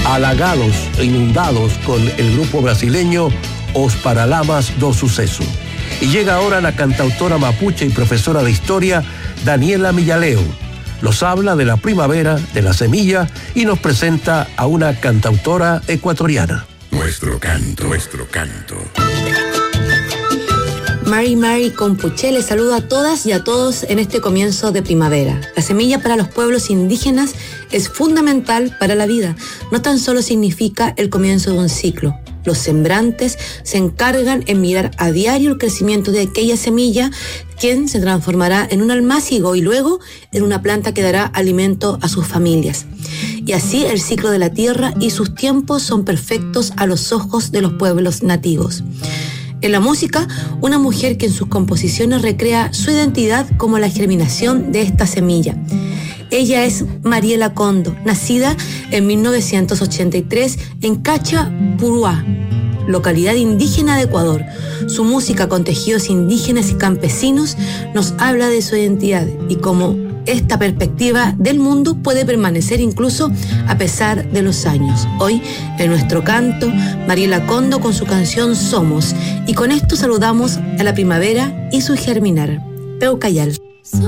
halagados e inundados con el grupo brasileño Os Paralamas do Suceso. Y llega ahora la cantautora mapuche y profesora de historia Daniela Millaleo. Nos habla de la primavera, de la semilla y nos presenta a una cantautora ecuatoriana. Nuestro canto, nuestro canto. Mari Compuche les saluda a todas y a todos en este comienzo de primavera. La semilla para los pueblos indígenas es fundamental para la vida. No tan solo significa el comienzo de un ciclo. Los sembrantes se encargan en mirar a diario el crecimiento de aquella semilla, quien se transformará en un almácigo y luego en una planta que dará alimento a sus familias. Y así el ciclo de la tierra y sus tiempos son perfectos a los ojos de los pueblos nativos. En la música, una mujer que en sus composiciones recrea su identidad como la germinación de esta semilla. Ella es Mariela Condo, nacida en 1983 en Cacha, Puruá, localidad indígena de Ecuador. Su música con tejidos indígenas y campesinos nos habla de su identidad y cómo esta perspectiva del mundo puede permanecer incluso a pesar de los años. Hoy, en nuestro canto, Mariela Condo con su canción Somos. Y con esto saludamos a la primavera y su germinar. Peucayal.